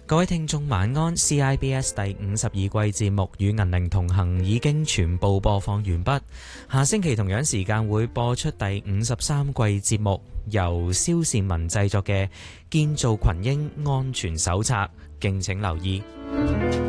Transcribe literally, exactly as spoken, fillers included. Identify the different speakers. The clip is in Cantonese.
Speaker 1: 各位聽眾晚安 ，C I B S 第五十二季節目與銀鈴同行已經全部播放完畢，下星期同樣時間會播出第五十三季節目，由蕭善文製作嘅《建造群英安全手冊》，敬請留意。